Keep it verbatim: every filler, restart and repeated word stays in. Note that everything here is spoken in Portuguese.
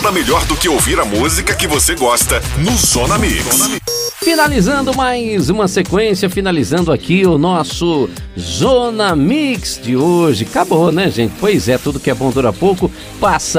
Nada melhor do que ouvir a música que você gosta no Zona Mix. Finalizando mais uma sequência, finalizando aqui o nosso Zona Mix de hoje. Acabou, né, gente? Pois é, tudo que é bom dura pouco, passa